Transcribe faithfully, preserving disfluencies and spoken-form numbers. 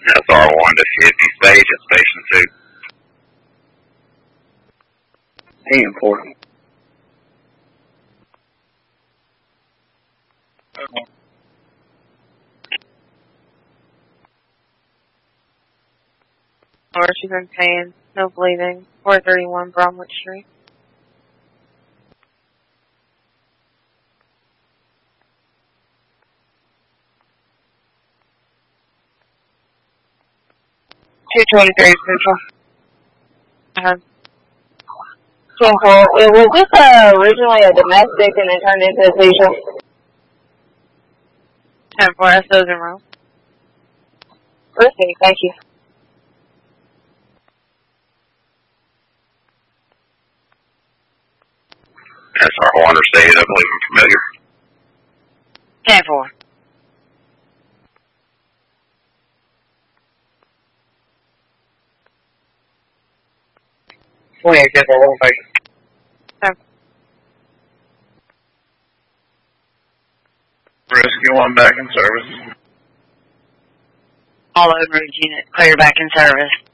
That's R one to fifty stage at Station two. ten four. Or she's been paying, no bleeding, four thirty-one Bromwood Street. two twenty-three Central. Uh-huh. ten four. Was this uh, originally a domestic and then turned into a seizure? ten four, that's those in row. Perfect, thank you. That's R one to stage, I believe I'm familiar. ten four. twenty-eight ten four, one patient. Rescue one back in service. All over unit, clear back in service.